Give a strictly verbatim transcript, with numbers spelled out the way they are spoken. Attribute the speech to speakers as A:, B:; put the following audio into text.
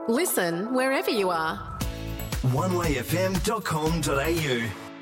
A: Listen wherever you are.
B: one way f m dot com dot a u